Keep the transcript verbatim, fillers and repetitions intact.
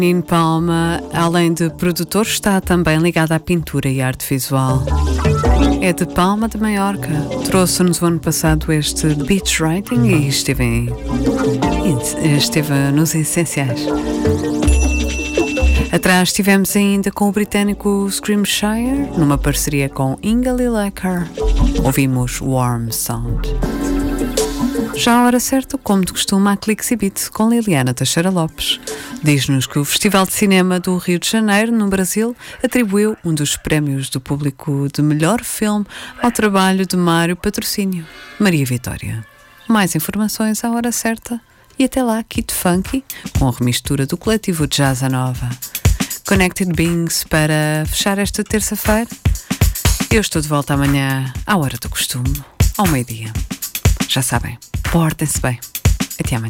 Nino Palma, além de produtor, está também ligado à pintura e arte visual. É de Palma de Maiorca. Trouxe-nos o ano passado este beach writing e esteve, em, esteve nos essenciais. Atrás estivemos ainda com o britânico Scrimshire, numa parceria com Inga Lineker. Ouvimos Warm Sound. Já à hora certa, como de costume, há Clicks e Beats com Liliana Teixeira Lopes. Diz-nos que o Festival de Cinema do Rio de Janeiro, no Brasil, atribuiu um dos prémios do público de melhor filme ao trabalho de Mário Patrocínio, Maria Vitória. Mais informações à hora certa e até lá, Kit Funky, com a remistura do coletivo Jazz Nova. Connected Beings para fechar esta terça-feira. Eu estou de volta amanhã à hora do costume, ao meio-dia. Já sabem, portem-se bem. Até amanhã.